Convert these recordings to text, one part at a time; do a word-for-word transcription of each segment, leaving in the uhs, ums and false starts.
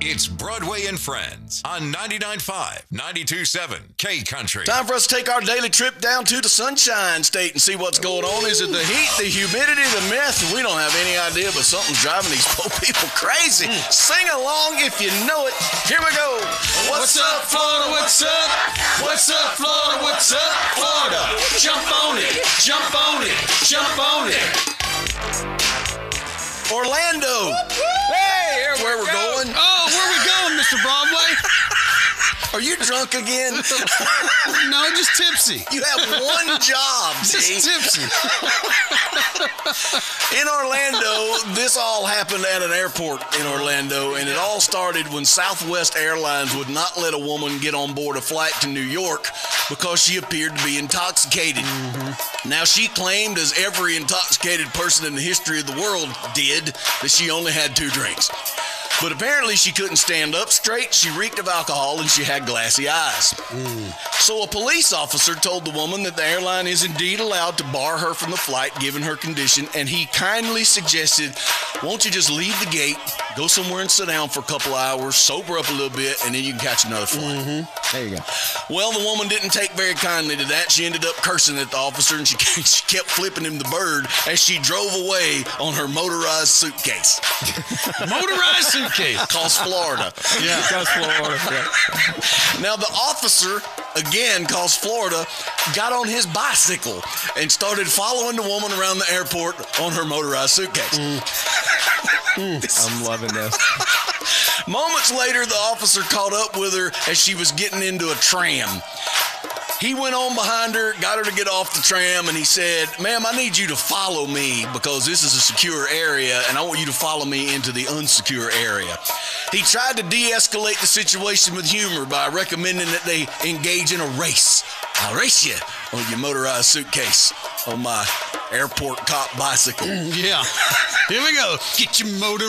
It's Broadway and Friends on ninety-nine point five, ninety-two point seven K Country. Time for us to take our daily trip down to the Sunshine State and see what's going on. Is it the heat, the humidity, the meth? We don't have any idea, but something's driving these poor people crazy. Mm. Sing along if you know it. Here we go. What's, what's up, Florida? What's up? What's up, Florida? What's up, Florida? Jump on it. Jump on it. Jump on it. Orlando. Hey, here's where we're going. Oh, where we going, Mister Broadway? Are you drunk again? No, just tipsy. You have one job, Just see? tipsy. In Orlando, this all happened at an airport in Orlando, and it all started when Southwest Airlines would not let a woman get on board a flight to New York because she appeared to be intoxicated. Mm-hmm. Now, she claimed, as every intoxicated person in the history of the world did, that she only had two drinks. But apparently she couldn't stand up straight, she reeked of alcohol, and she had glassy eyes. Mm. So a police officer told the woman that the airline is indeed allowed to bar her from the flight given her condition, and he kindly suggested, won't you just leave the gate, go somewhere and sit down for a couple hours, sober up a little bit, and then you can catch another flight. Mm-hmm. There you go. Well, the woman didn't take very kindly to that. She ended up cursing at the officer, and she, she kept flipping him the bird as she drove away on her motorized suitcase. Motorized suitcase. Calls Florida. Yeah, calls Florida. Yeah. Now, the officer, again, calls Florida, got on his bicycle and started following the woman around the airport on her motorized suitcase. Mm. Mm. I'm loving this. Moments later, the officer caught up with her as she was getting into a tram. He went on behind her, got her to get off the tram, and he said, ma'am, I need you to follow me because this is a secure area, and I want you to follow me into the unsecure area. He tried to de-escalate the situation with humor by recommending that they engage in a race. I'll race you on your motorized suitcase on my airport cop bicycle. Yeah. Here we go. Get your motor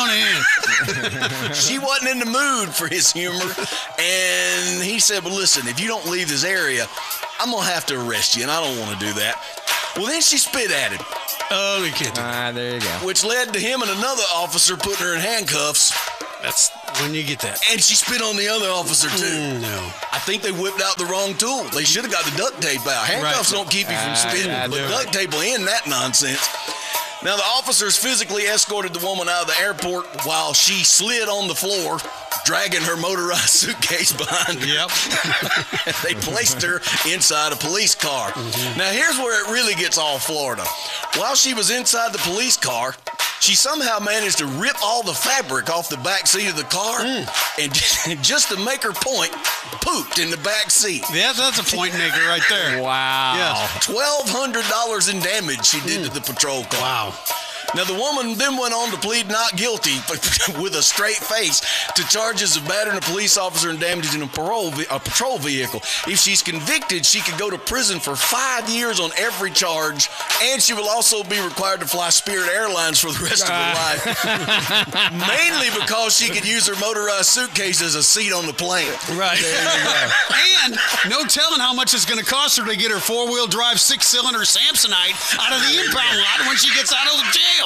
running. She wasn't in the mood for his humor, and he said, well, listen, if you don't leave this area, I'm going to have to arrest you, and I don't want to do that. Well, then she spit at him. Oh, we can't do that. Ah, there you go. Which led to him and another officer putting her in handcuffs. That's when you get that. And she spit on the other officer, too. Mm, no. I think they whipped out the wrong tool. They should have got the duct tape out. Handcuffs Right. don't keep you from Uh, spitting, yeah, but do duct tape will end that nonsense. Now, the officers physically escorted the woman out of the airport while she slid on the floor, dragging her motorized suitcase behind her. Yep. They placed her inside a police car. Mm-hmm. Now, here's where it really gets all Florida. While she was inside the police car, she somehow managed to rip all the fabric off the back seat of the car, mm. and just to make her point, pooped in the back seat. Yeah, that's a point maker right there. Wow. Yes. twelve hundred dollars in damage she did mm. to the patrol car. Wow. Now, the woman then went on to plead not guilty with a straight face to charges of battering a police officer and damaging a, parole, a patrol vehicle. If she's convicted, she could go to prison for five years on every charge, and she will also be required to fly Spirit Airlines for the rest of her life. Mainly because she could use her motorized suitcase as a seat on the plane. Right. And no telling how much it's going to cost her to get her four-wheel drive six-cylinder Samsonite out of the impound lot when she gets out of the jail.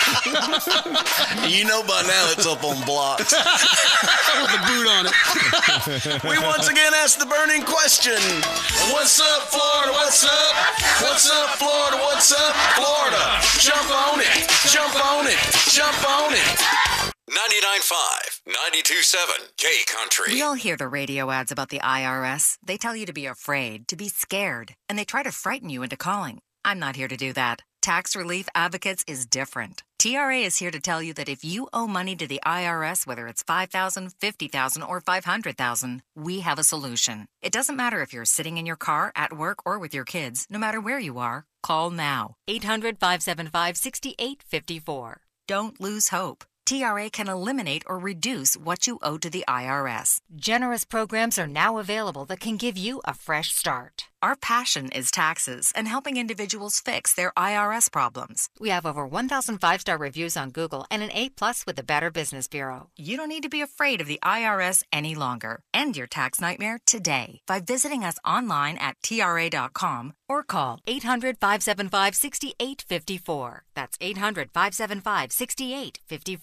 Right? You know by now it's up on blocks. With a boot on it. We once again ask the burning question. What's up, Florida? What's up? What's up, Florida? What's up, Florida? Jump on it. Jump on it. Jump on it. ninety-nine point five, ninety-two point seven K Country. We all hear the radio ads about the I R S. They tell you to be afraid, to be scared, and they try to frighten you into calling. I'm not here to do that. Tax Relief Advocates is different. T R A is here to tell you that if you owe money to the I R S, whether it's five thousand dollars, fifty thousand dollars, or five hundred thousand dollars, we have a solution. It doesn't matter if you're sitting in your car, at work, or with your kids. No matter where you are, call now. eight hundred, five seven five, six eight five four. Don't lose hope. T R A can eliminate or reduce what you owe to the I R S. Generous programs are now available that can give you a fresh start. Our passion is taxes and helping individuals fix their I R S problems. We have over one thousand five-star reviews on Google and an A plus with the Better Business Bureau. You don't need to be afraid of the I R S any longer. End your tax nightmare today by visiting us online at T R A dot com or call eight hundred, five seven five, six eight five four. That's eight hundred, five seven five, six eight five four.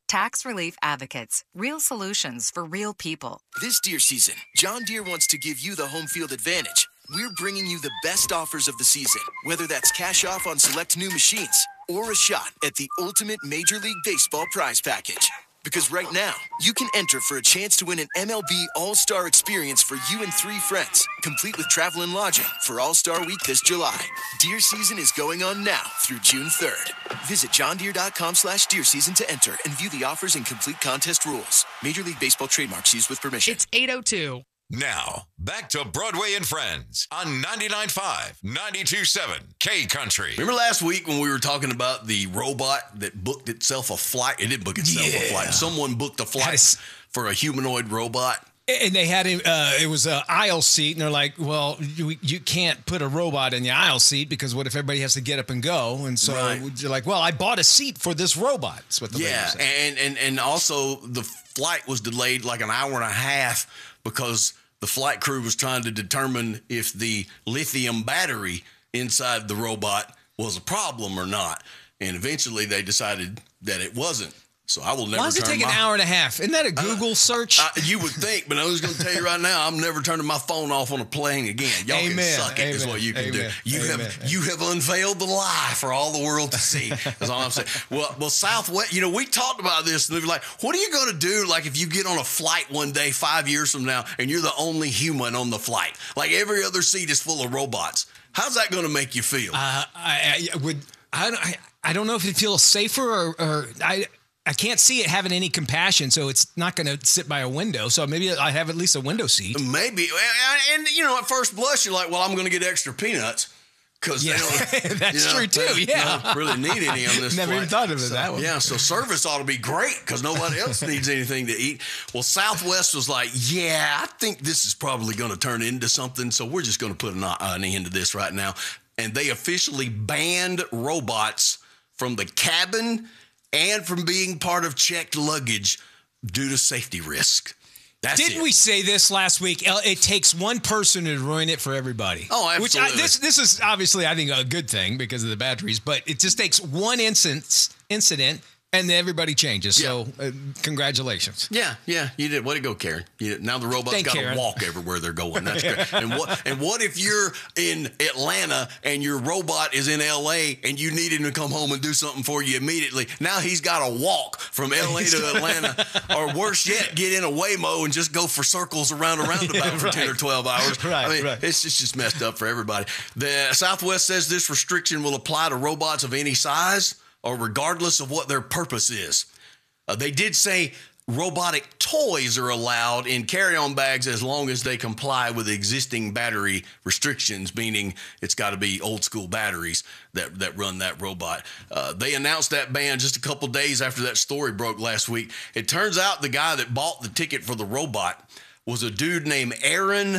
Tax Relief Advocates, real solutions for real people. This deer season, John Deere wants to give you the home field advantage. We're bringing you the best offers of the season, whether that's cash off on select new machines or a shot at the ultimate Major League Baseball prize package. Because right now, you can enter for a chance to win an M L B All-Star experience for you and three friends, complete with travel and lodging for All-Star Week this July. Deer season is going on now through June third. Visit johndeere.com slash deer season to enter and view the offers and complete contest rules. Major League Baseball trademarks used with permission. It's eight oh two. Now, back to Broadway and Friends on ninety-nine point five, ninety-two point seven K Country. Remember last week when we were talking about the robot that booked itself a flight? It didn't book itself Yeah. a flight. Someone booked a flight Has- for a humanoid robot. And they had him, uh, it was an aisle seat, and they're like, well, you, you can't put a robot in the aisle seat because what if everybody has to get up and go? And so Right. you're like, well, I bought a seat for this robot. That's what the lady Yeah, said. and, and, and also the flight was delayed like an hour and a half because the flight crew was trying to determine if the lithium battery inside the robot was a problem or not. And eventually they decided that it wasn't. So I will never Why does it turn take an my- hour and a half? Isn't that a Google search? Uh, you would think, but I was going to tell you right now, I'm never turning my phone off on a plane again. Y'all Amen. can suck it, is Amen. what you can do. Amen. You Amen. have you have unveiled the lie for all the world to see. That's all I'm saying. Well, well, Southwest, you know, we talked about this, and they were like, what are you going to do, like, if you get on a flight one day, five years from now, and you're the only human on the flight? Like, every other seat is full of robots. How's that going to make you feel? Uh, I, I would. I, I I don't know if it feels safer or, or I. I can't see it having any compassion, so it's not going to sit by a window. So maybe I have at least a window seat. Maybe. And, you know, at first blush, you're like, well, I'm going to get extra peanuts. Because Yeah, they don't, that's you know, true, too, they yeah. don't really need any on this Never flight. even thought of it So, that way. Yeah, so service ought to be great because nobody else needs anything to eat. Well, Southwest was like, yeah, I think this is probably going to turn into something, so we're just going to put an, uh, an end to this right now. And they officially banned robots from the cabin and from being part of checked luggage due to safety risk. That's Didn't it. we say this last week? El- It takes one person to ruin it for everybody. Oh, Which absolutely. I, this this is obviously, I think, a good thing because of the batteries. But it just takes one instance incident, and then everybody changes. So, uh, congratulations. Yeah, yeah, you did. Way to go, Karen. You did. Now the robots Thank got to Karen. walk everywhere they're going. That's great. And what and what if you're in Atlanta and your robot is in L A and you need him to come home and do something for you immediately? Now he's got to walk from L A to Atlanta, or worse yet, get in a Waymo and just go for circles around a roundabout Yeah, for ten or right. twelve hours. Right, I mean, right. it's just, just messed up for everybody. The Southwest says this restriction will apply to robots of any size or regardless of what their purpose is. Uh, they did say robotic toys are allowed in carry-on bags as long as they comply with existing battery restrictions, meaning it's got to be old-school batteries that, that run that robot. Uh, they announced that ban just a couple days after that story broke last week. It turns out the guy that bought the ticket for the robot was a dude named Aaron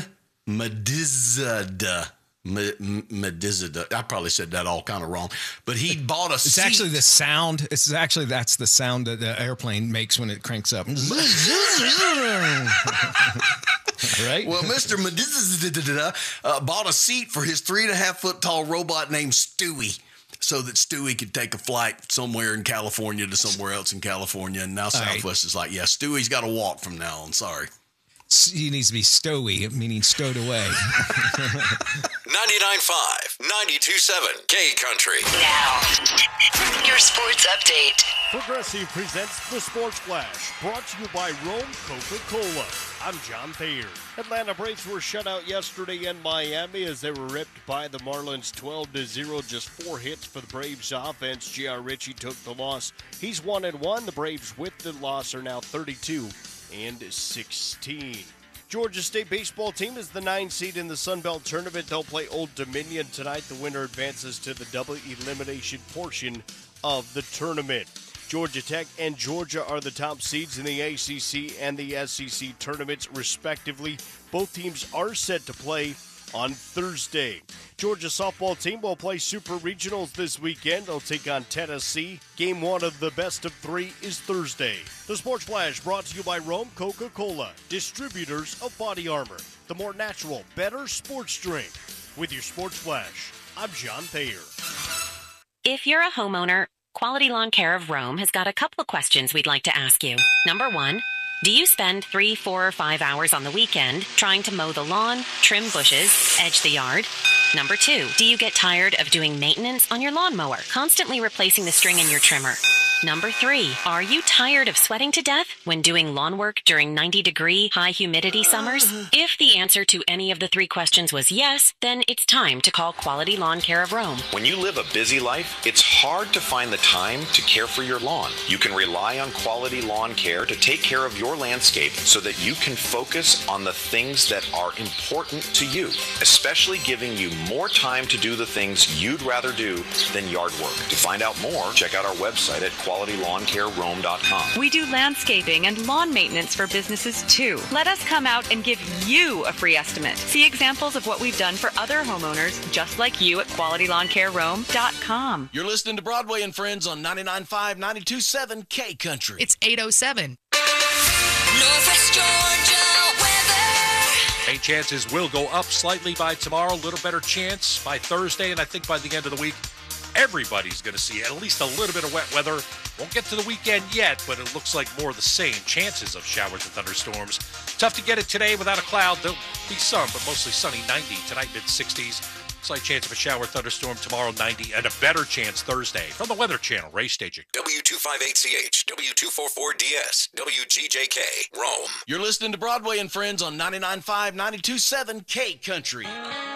Medizada. Medizada. I probably said that all kind of wrong, but he bought a It's seat. actually the sound. It's actually that's the sound that the airplane makes when it cranks up. Right? Well, Mister Medizada uh, bought a seat for his three and a half foot tall robot named Stewie, so that Stewie could take a flight somewhere in California to somewhere else in California. And now right. Southwest is like, yeah, Stewie's got to walk from now on. Sorry. He needs to be stowy, meaning stowed away. ninety-nine point five, ninety-two point seven K Country. Now, your sports update. Progressive presents the Sports Flash, brought to you by Rome Coca-Cola. I'm John Thayer. Atlanta Braves were shut out yesterday in Miami as they were ripped by the Marlins twelve to zero. Just four hits for the Braves offense. J R. Ritchie took the loss. He's one and one. The Braves with the loss are now thirty-two and sixteen. Georgia State baseball team is the nine seed in the Sun Belt Tournament. They'll play Old Dominion tonight. The winner advances to the double elimination portion of the tournament. Georgia Tech and Georgia are the top seeds in the A C C and the S E C tournaments, respectively. Both teams are set to play on Thursday. Georgia softball team will play Super Regionals this weekend. They'll take on Tennessee. Game one of the best of three is Thursday. The Sports Flash brought to you by Rome Coca-Cola, distributors of Body Armor, the more natural, better sports drink. With your Sports Flash, I'm John Thayer. If you're a homeowner Quality Lawn Care of Rome has got a couple of questions we'd like to ask you. Number one, do you spend three, four, or five hours on the weekend trying to mow the lawn, trim bushes, edge the yard? Number two, do you get tired of doing maintenance on your lawnmower, constantly replacing the string in your trimmer? Number three, are you tired of sweating to death when doing lawn work during ninety degree high humidity summers? If the answer to any of the three questions was yes, then it's time to call Quality Lawn Care of Rome. When you live a busy life, it's hard to find the time to care for your lawn. You can rely on Quality Lawn Care to take care of your landscape so that you can focus on the things that are important to you, especially giving you more time to do the things you'd rather do than yard work. To find out more, check out our website at quality lawn care rome dot com. We do landscaping and lawn maintenance for businesses too. Let us come out and give you a free estimate. See examples of what we've done for other homeowners just like you at quality lawn care rome dot com. You're listening to Broadway and Friends on ninety-nine point five, ninety-two point seven K Country. It's eight oh seven. Northwest Georgia weather. Rain chances will go up slightly by tomorrow, a little better chance by Thursday, and I think by the end of the week, everybody's going to see at least a little bit of wet weather. Won't get to the weekend yet, but it looks like more of the same. Chances of showers and thunderstorms. Tough to get it today without a cloud. There'll be some, but mostly sunny. ninety tonight, mid-sixties. Slight chance of a shower thunderstorm tomorrow, ninety, and a better chance Thursday. From the Weather Channel, Ray Stagik. W two fifty-eight C H, W two forty-four D S, W G J K, Rome. You're listening to Broadway and Friends on ninety-nine point five, ninety-two point seven K Country.